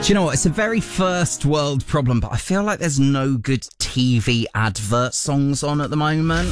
Do you know what? It's a very first world problem, but I feel like there's no good TV advert songs on at the moment.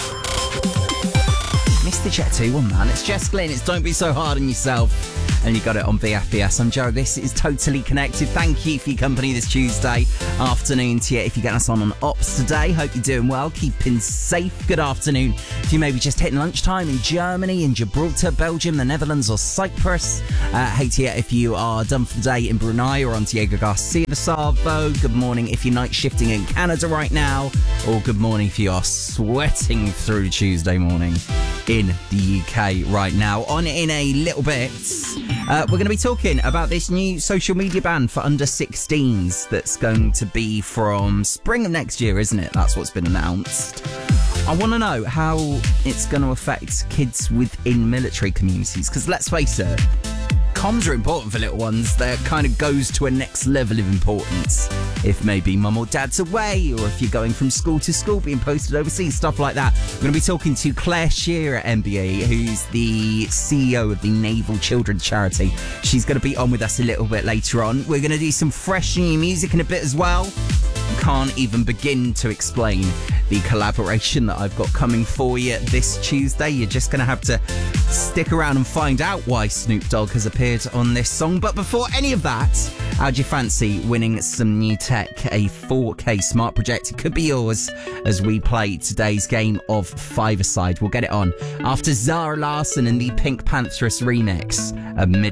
Missed the Jet 2 one, man. It's Jess Glynn. It's Don't Be So Hard on Yourself. And you got it on BFBS. I'm Joe. This is Totally Connected. Thank you for your company this Tuesday afternoon to you. If you're getting us on Ops today, hope you're doing well, keeping safe. Good afternoon. If you may be just hitting lunchtime in Germany, in Gibraltar, Belgium, the Netherlands or Cyprus. Hey to you if you are done for the day in Brunei or on Diego Garcia de Savo. Good morning if you're night shifting in Canada right now. Or good morning if you are sweating through Tuesday morning in the UK right now. On in a little bit, we're going to be talking about this new social media ban for under 16s that's going to be from spring of next year, isn't it? That's what's been announced. I want to know how it's going to affect kids within military communities, because let's face it, comms are important for little ones. That kind of goes to a next level of importance if maybe mum or dad's away, or if you're going from school to school, being posted overseas, stuff like that. We're going to be talking to Claire Shearer at MBE, who's the CEO of the Naval Children's Charity. She's going to be on with us a little bit later on. We're going to do some fresh new music in a bit as well. Can't even begin to explain the collaboration that I've got coming for you this Tuesday. You're just going to have to stick around and find out why Snoop Dogg has appeared on this song. But before any of that, how'd you fancy winning some new tech? A 4K smart projector could be yours as we play today's game of Five-A-Side. We'll get it on after Zara Larsson and the Pink Pantheress remix.